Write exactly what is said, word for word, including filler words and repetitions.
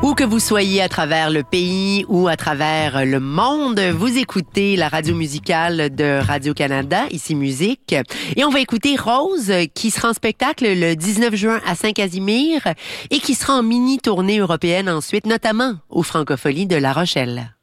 Où que vous soyez à travers le pays ou à travers le monde, vous écoutez la radio musicale de Radio-Canada, ici Musique. Et on va écouter Rose, qui sera en spectacle le dix-neuf juin à Saint-Casimir et qui sera en mini-tournée européenne ensuite, notamment aux Francopholies de La Rochelle.